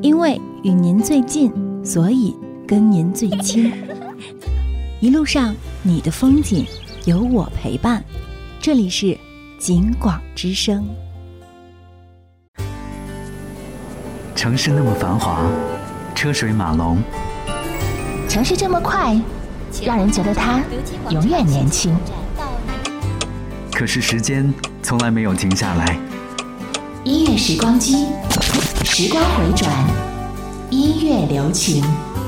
因为与您最近，所以跟您最亲。一路上你的风景有我陪伴，这里是景广之声。 城市那么繁华，车水马龙， 城市这么快，让人觉得它永远年轻。 可是时间从来没有停下来。 音乐时光机，时光回转，音乐留情。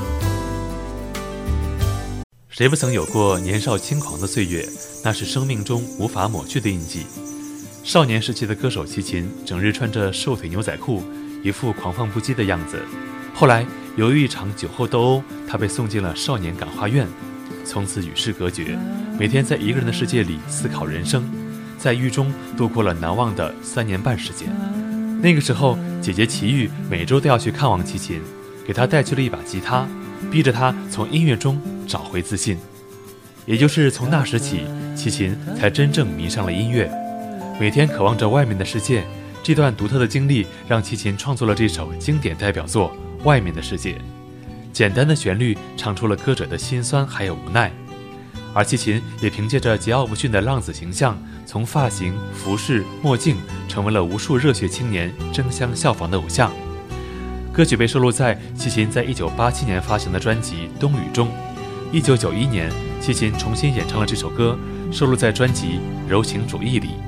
谁不曾有过年少轻狂的岁月？那是生命中无法抹去的印记。少年时期的歌手齐秦，整日穿着瘦腿牛仔裤，一副狂放不羁的样子。后来由于一场酒后斗殴，他被送进了少年感化院，从此与世隔绝，每天在一个人的世界里思考人生，在狱中度过了难忘的3年半时间。那个时候，姐姐齐豫每周都要去看望齐秦，给他带去了一把吉他，逼着他从音乐中找回自信。也就是从那时起，齐秦才真正迷上了音乐，每天渴望着外面的世界。这段独特的经历让齐秦创作了这首经典代表作《外面的世界》。简单的旋律唱出了歌者的心酸还有无奈，而齐秦也凭借着桀骜不驯的浪子形象，从发型、服饰、墨镜成为了无数热血青年争相效仿的偶像。歌曲被收录在齐秦在1987年发行的专辑《冬雨》中。1991年，齐秦重新演唱了这首歌，收录在专辑《柔情主义》里。